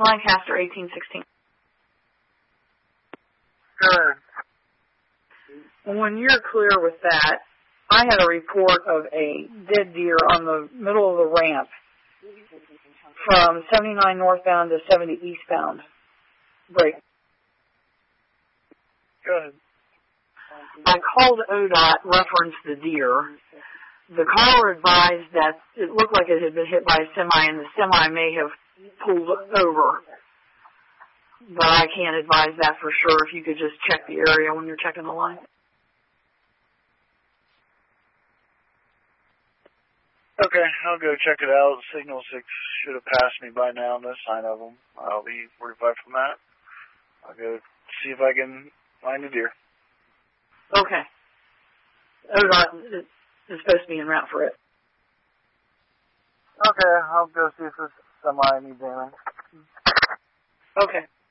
Lancaster 1816. Good. When you're clear with that, I had a report of a dead deer on the middle of the ramp from 79 northbound to 70 eastbound. Break. Good. I called ODOT, referenced the deer. The caller advised that it looked like it had been hit by a semi, and the semi may have pulled over. But I can't advise that for sure. If you could just check the area when you're checking the line. Okay, I'll go check it out. Signal 6 should have passed me by now. No sign of them. I'll be 45 from that. I'll go see if I can find a deer. Okay. ODOT is supposed to be en route for it. Okay, I'll go see if this semi needs anything. Okay.